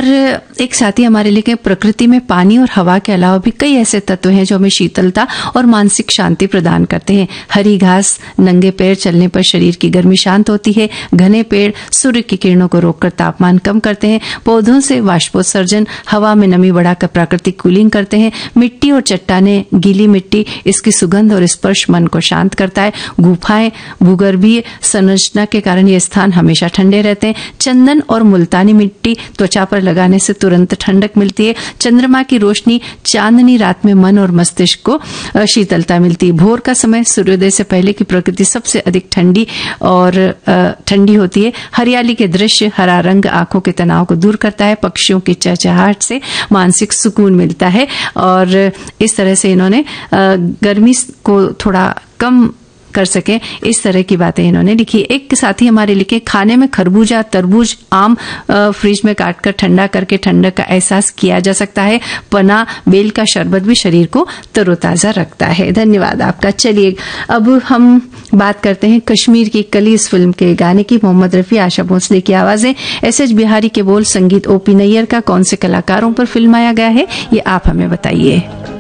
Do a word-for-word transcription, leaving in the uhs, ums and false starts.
एक साथी हमारे लिखे, प्रकृति में पानी और हवा के अलावा भी कई ऐसे तत्व हैं जो हमें शीतलता और मानसिक शांति प्रदान करते हैं। हरी घास, नंगे पैर चलने पर शरीर की गर्मी शांत होती है। घने पेड़ सूर्य की किरणों को रोककर तापमान कम करते हैं। पौधों से वाष्पोत्सर्जन हवा में नमी बढ़ाकर प्राकृतिक कूलिंग करते हैं। मिट्टी और चट्टाने, गीली मिट्टी, इसकी सुगंध और स्पर्श मन को शांत करता है। गुफाएं भूगर्भीय संरचना के कारण ये स्थान हमेशा ठंडे रहते हैं। चंदन और मुल्तानी मिट्टी त्वचा पर लगाने से तुरंत ठंडक मिलती है। चंद्रमा की रोशनी, चांदनी रात में मन और मस्तिष्क को शीतलता मिलती है। भोर का समय सूर्योदय से पहले की प्रकृति सबसे अधिक ठंडी और ठंडी होती है। हरियाली के दृश्य, हरा रंग आंखों के तनाव को दूर करता है। पक्षियों की चहचहाहट से मानसिक सुकून मिलता है और इस तरह से इन्होंने गर्मी को थोड़ा कम कर सके, इस तरह की बातें इन्होंने लिखी। एक साथी हमारे लिखे, खाने में खरबूजा, तरबूज, आम फ्रिज में काटकर ठंडा करके ठंडक का एहसास किया जा सकता है। पना, बेल का शरबत भी शरीर को तरोताजा रखता है। धन्यवाद आपका। चलिए अब हम बात करते हैं कश्मीर की कली इस फिल्म के गाने की। मोहम्मद रफी, आशा भोसले की आवाजें, एस एच बिहारी के बोल, संगीत ओपी नैयर का। कौन से कलाकारों पर फिल्म आया गया है ये आप हमें बताइए।